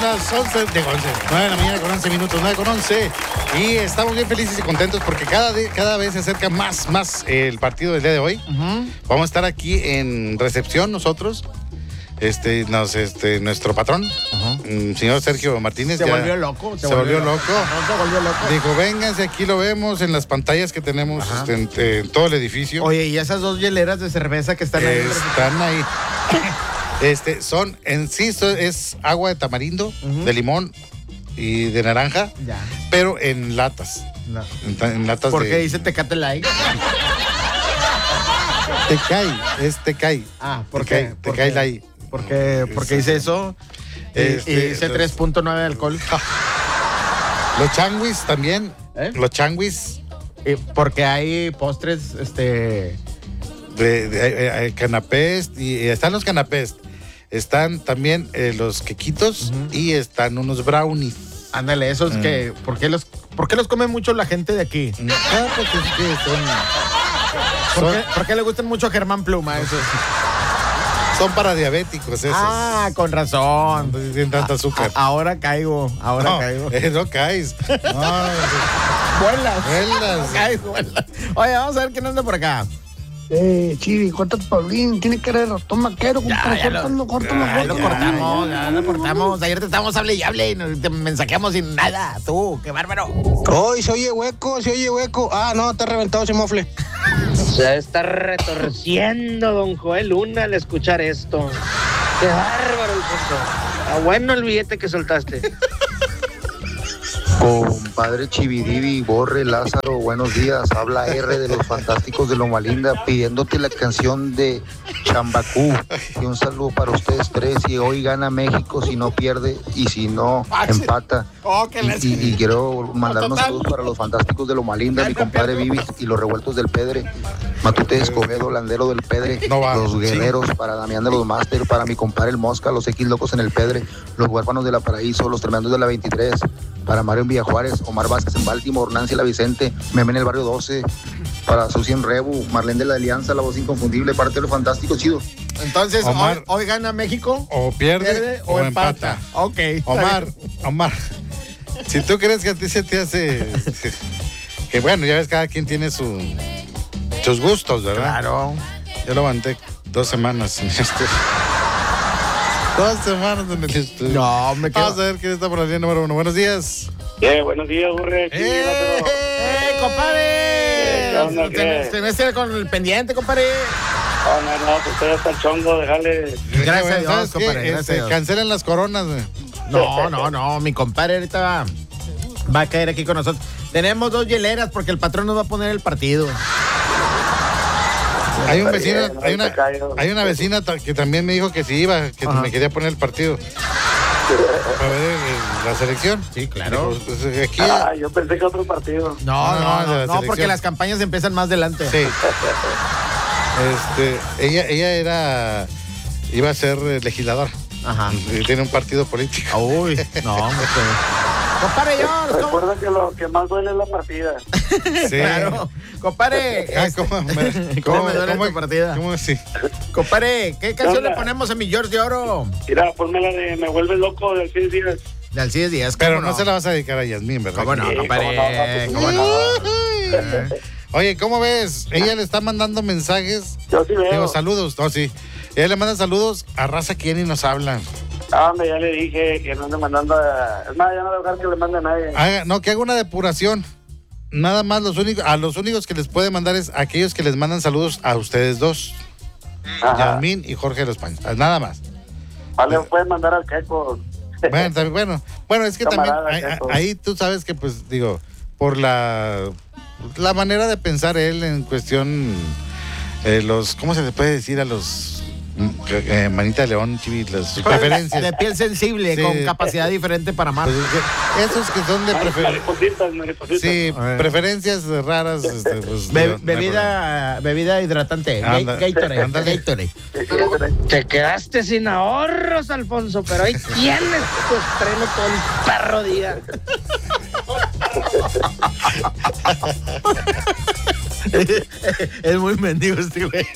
las 9 de la mañana con 11 minutos, 9 con 11. Y estamos bien felices y contentos porque cada vez se acerca más el partido del día de hoy. Uh-huh. Vamos a estar aquí en recepción nosotros. Nuestro patrón, uh-huh, señor Sergio Martínez, se volvió loco. Dijo, vénganse, aquí lo vemos en las pantallas que tenemos en todo el edificio. Oye, ¿y esas dos hieleras de cerveza que están ahí? Están ahí. Es agua de tamarindo, uh-huh, de limón y de naranja, ya, pero en latas. No. En latas. ¿Por qué dice Tecate Light? Tecay. Ah, ¿por qué? Tecay Light. ¿Por qué dice eso? Dice 3.9 de alcohol. Los changuis también. Los changuis. Porque hay postres, hay canapés y están los canapés. Están también los quequitos, uh-huh, y están unos brownies. Ándale, esos que... ¿Por qué los come mucho la gente de aquí? No, porque es que ¿Por qué le gustan mucho a Germán Pluma esos? Son para diabéticos esos. Ah, con razón. No tienen tanta azúcar. Ahora caigo. No caes. No, vuelas. No caes, vuelas. Oye, vamos a ver quién anda por acá. Chivi, corta tu Paulín, tiene que ir ratón maquero, Ya lo cortamos. Ayer te estábamos hable y te mensajeamos sin nada. Tú, qué bárbaro. Hoy se oye hueco. Ah, no, está reventado ese mofle. Se está retorciendo don Joel Luna al escuchar esto. Qué bárbaro el punto. Ah, bueno el billete que soltaste. Compadre Chividivi, Borre, Lázaro, buenos días. Habla R de los Fantásticos de Loma Linda pidiéndote la canción de Chambacú. Y un saludo para ustedes tres. Y hoy gana México si no pierde y si no empata. Y quiero mandar unos saludos para los Fantásticos de Loma Linda, mi compadre Vivis y los Revueltos del Pedre, Matute Escobedo, Landero del Pedre, los Guerreros, para Damián de los Máster, para mi compadre El Mosca, los X Locos en el Pedre, los Huérfanos de la Paraíso, los Tremendos de la 23, para Mario en Villa Juárez, Omar Vázquez en Baltimore, Nancy La Vicente, Meme en el Barrio 12, para Susi en Rebu, Marlene de la Alianza, la voz inconfundible, parte de los Fantásticos, chido. Entonces, hoy gana México, o pierde o empata. Ok. Omar, si tú crees que a ti se te hace que bueno, ya ves, cada quien tiene sus gustos, ¿verdad? Claro. Yo lo aguanté 2 semanas en esto. 2 semanas en el estudio. No, me quedo. Vamos a ver quién está por la línea número 1. Buenos días. Buenos días, Burre. Compadre. ¿Tenés con el pendiente, compadre? No, pues usted está chongo, déjale. Gracias a Dios, compadre. Cancelen las coronas, güey. No, mi compadre ahorita va a caer aquí con nosotros. Tenemos 2 hieleras porque el patrón nos va a poner el partido. Hay un vecino, hay una vecina que también me dijo que si iba, que me quería poner el partido. A ver, la selección. Sí, claro. Pues, aquí... yo pensé que otro partido. No, porque las campañas empiezan más adelante. Sí. Ella iba a ser legisladora. Ajá. Y tiene un partido político. Uy, no, compadre, recuerda que lo que más duele es la partida. Sí. Claro. Compadre, ¿cómo me duele tu partida? ¿Cómo así? Compadre, ¿qué canción le ponemos a mi George de Oro? Mira, ponme la de Me Vuelves Loco de Alcides Díaz. De Alcides Díaz, pero no se la vas a dedicar a Yasmín, ¿verdad? ¿Cómo no, compadre? ¿Cómo no? Oye, ¿cómo ves? Ella le está mandando mensajes. Yo sí veo. Digo, saludos. No, sí. Ella le manda saludos a raza que ni nos habla. Hombre, ya le dije que no ande mandando Es más, ya no voy a dejar que le mande a nadie. Que haga una depuración. Nada más a los únicos que les puede mandar es aquellos que les mandan saludos a ustedes dos. Yasmín y Jorge de los Paños. Nada más. Vale, pueden mandar al Queco. Bueno, es que también ahí tú sabes que, pues, digo, por la manera de pensar él en cuestión, ¿cómo se le puede decir a los manita de león, Chivi, las preferencias? De piel sensible, sí, con capacidad diferente para amar. Pues esos que son de maripositas. Sí, preferencias raras. Pues, bebida hidratante. Gatorade. Te quedaste sin ahorros, Alfonso, pero ahí tienes tu estreno todo el perro día. Es muy mendigo este güey.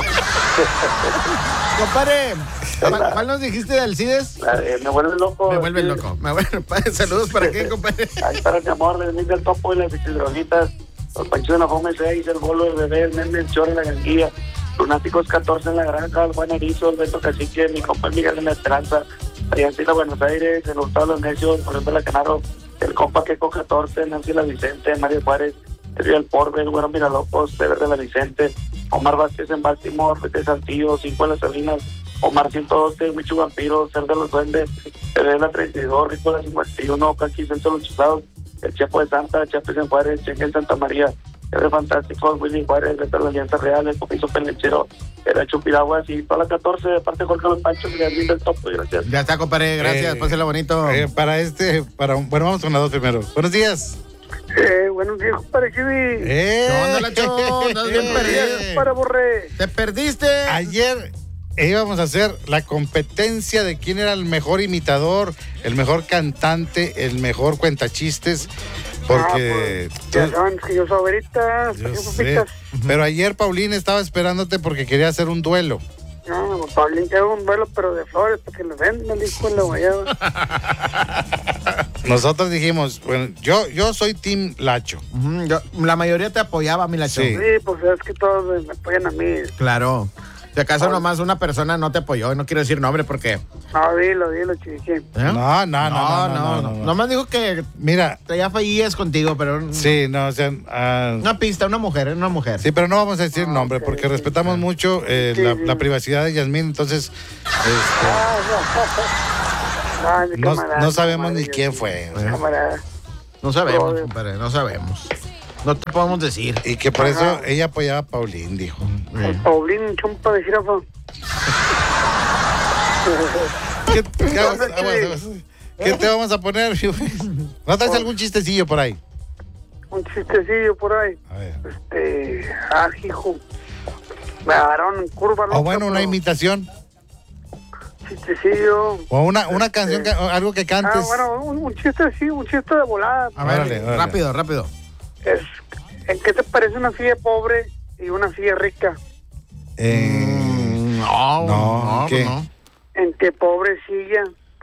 Compadre, ¿cuál nos dijiste de Alcides? Me vuelve loco. Me vuelve loco. Saludos para quién, compadre. Ahí para mi amor, el del Topo y las bicicletitas. Los Panchos de la Fome 6, el Bolo, el Bebé, el Meme, el Chor, la Ganguilla. Lunáticos 14 en la Granja, el Buen Erizo, el Beto Cacique, mi compa Miguel en la Esperanza. Aliancila Buenos Aires, el Hurtado de los Necios, por ejemplo la Canaro, el compa Queco 14, Nancy La Vicente, Mario Juárez, el Río del Porbe, el Güero Miralopos, de Verde La Vicente, Omar Vázquez en Baltimore, Vete Saltillo, 5 de las Sabinas, Omar 112, Michu Vampiro, Ser de los Duendes, Tere la 32, Rico la 51, Caqui Centro Los Chuzados, el Chapo de Santa, Chapes en Juárez, Cheque en Santa María, el Fantástico, Willy Juárez, Vete a la Alianza Real, el Copizo Pelechero, el Hacho Piraguas y toda la 14, de parte de Jorge Los Panchos y Admin del Topo, gracias. Ya está, compadre, gracias, pásela bonito. Bueno, vamos con las dos primero. Buenos días. Buenos días, compadre Chivi. ¿Qué onda, Lacho? Andas bien perdido. Para Borré. Te perdiste. Ayer íbamos a hacer la competencia de quién era el mejor imitador, el mejor cantante, el mejor cuentachistes, porque... ya saben que yo soy ahorita. Yo sé, pero ayer Paulín estaba esperándote porque quería hacer un duelo. No, Paulín quiere un duelo, pero de flores, para que lo vendan, hijo de la guayaba. Nosotros dijimos, bueno, yo soy Team Lacho. La mayoría te apoyaba, mi Lacho. Sí. Sí, pues es que todos me apoyan a mí. Claro. Si acaso nomás una persona no te apoyó, no quiero decir nombre porque... No, dilo, Chiviquín. No. Nomás dijo que mira, ya fallías contigo, pero... Sí, no, o sea... Una pista, una mujer. Sí, pero no vamos a decir nombre porque respetamos mucho la privacidad de Yasmín, entonces... No sabemos ni quién fue. No sabemos, compadre, no sabemos. No te podemos decir. Y que por eso ella apoyaba a Paulín, dijo. Paulín, chompa de jirafa. ¿Qué te vamos a poner? ¿No traes algún chistecillo por ahí? Un chistecillo por ahí. A ver. Hijo. Me agarraron en curva. O bueno, una imitación. Chistecillo. O una canción, algo que cantes. Bueno, un chiste así, un chiste de volada. A ver, Órale. rápido. ¿En qué te parece una silla pobre y una silla rica? No, ¿qué? no. En que pobrecilla.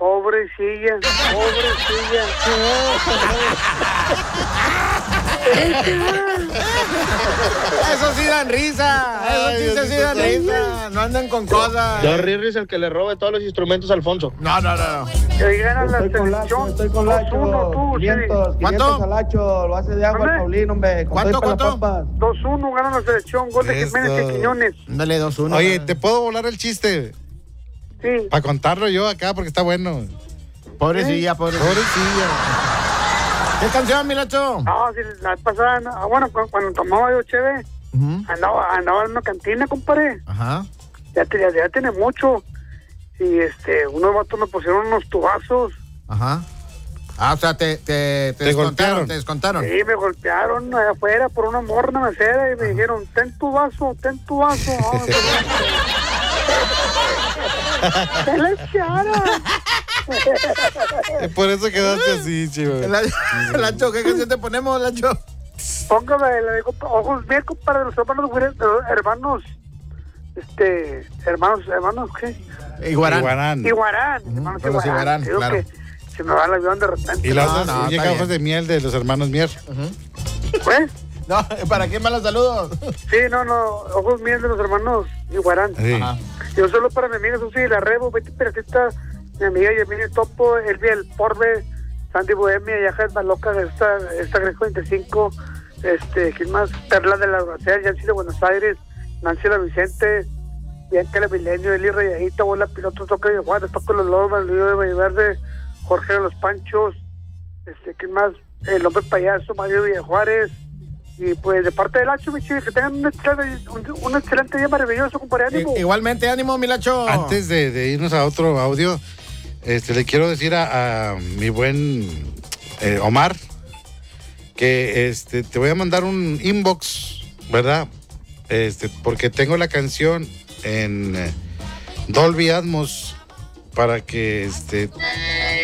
Eso sí dan risa. Esos sí dan risa. No andan con cosas. Yo Riri es el que le robe todos los instrumentos a Alfonso. No. Que ganan la selección. Estoy con Lacho. 2-1 tú, 500 ¿Cuánto? a Lacho, lo hace de agua el Paulín, hombre. ¿Cuánto? 2-1 ganan la selección. Gol de Eso. Jiménez y Quiñones. Dale 2-1. Oye, ¿te puedo volar el chiste? Sí. Para contarlo yo acá porque está bueno. Pobrecilla. Pobrecilla. ¿Qué canción, mi Lacho? No, si la vez pasada, bueno, cuando tomaba yo cheve, andaba en una cantina, compadre. Ajá. Ya tiene mucho. Y unos vatos me pusieron unos tubazos. Ajá. O sea, te golpearon. Te descontaron. Sí, me golpearon allá afuera por una morna mesera y me dijeron, ten tu vaso. ¡Te la echaron! Por eso quedaste así, chivo. Lacho, ¿qué canción te ponemos, Lacho? Póngame la de ojos bien, compadre, de los hermanos, hermanos, ¿qué? Iguarán. Iguarán. Hermanos Iguarán, Digo claro. que se me va el avión de repente. Y las No, dos está ojos bien. de miel de los hermanos Mier. ¿Pues? No, ¿para quién van los saludos? Sí, no, ojos miel de los hermanos Iguarán. Sí. Ajá. Yo solo para mi amiga Susi la Rebo, Betty Perecita, mi amiga Yamini Topo, Elvia El Porbe, Sandy Bohemia, Yaja es Loca de esta Greco 25, ¿quién más? Perla de la Albacea, Yancy de Buenos Aires, Nancy La Vicente, Bianca La Milenio, Eli Rayadita, Bola Piloto, Toque de Juárez, Toco Los Lobos, Luis de Valleverde, Jorge de los Panchos, ¿quién más? El Hombre Payaso, Mario Villajuárez. Y pues de parte del Lacho, mi chico, que tengan un excelente día maravilloso, compadre. Ánimo. Igualmente, ánimo, mi Lacho. Antes de irnos a otro audio, le quiero decir a mi buen Omar que te voy a mandar un inbox, ¿verdad? Porque tengo la canción en Dolby Atmos para que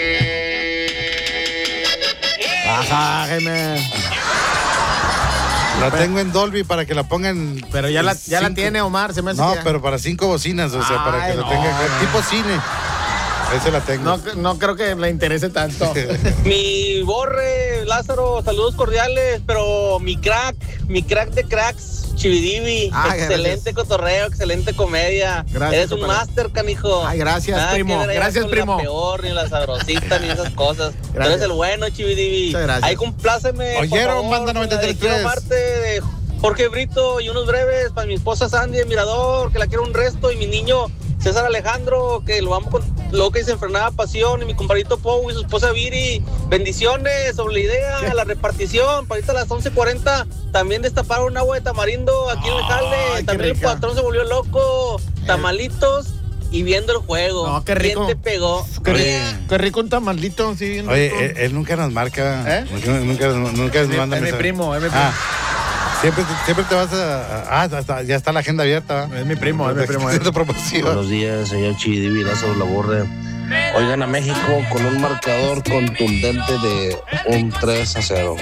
Ajá, Jaime. La tengo en Dolby para que la pongan. Pero ya la tiene Omar, se me hace. No, que... pero para 5 bocinas, o sea, para que la tenga tipo cine. Ese la tengo. No creo que le interese tanto. Mi Borre, Lázaro, saludos cordiales, pero mi crack de cracks, Chividivi, excelente cotorreo, excelente comedia. Gracias, eres un máster, canijo. Ay, gracias, primo. Gracias, primo. La peor, ni la sabrosita, ni esas cosas. Tú eres el bueno, Chividivi. Muchas gracias. Ahí compláceme. Oyeron, manda 93. Quiero amarte de Jorge Brito y unos breves para mi esposa Sandy de Mirador, que la quiero un resto, y mi niño César Alejandro, que lo amo con loca y desenfrenada pasión, y mi compadrito Pou y su esposa Viri. Bendiciones sobre la idea, la repartición. Para ahorita a las 11:40 también destaparon un agua de tamarindo aquí en el jale. También el patrón se volvió loco. Tamalitos y viendo el juego. No, qué rico. ¿Quién te pegó? Qué rico un tamalito, sí. Oye, él nunca nos marca. Nunca nos manda mensaje. Es mi primo. Siempre te vas ya está la agenda abierta. Es mi primo. Buenos días, señor Chividivi, Lázaro La Borre. Oigan a México con un marcador contundente de un 3-0.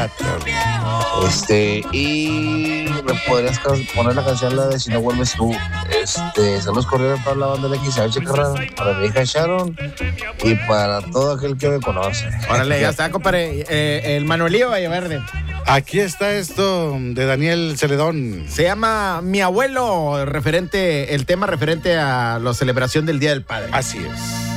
Y me podrías poner la canción, la de Si no vuelves tú. Saludos corriendo para la banda de XH Carrera, para mi hija Sharon y para todo aquel que me conoce. Órale, ya está, compadre. El Manuelillo Vallaverde. Aquí está esto de Daniel Celedón. Se llama Mi Abuelo, el tema referente a la celebración del Día del Padre. Así es.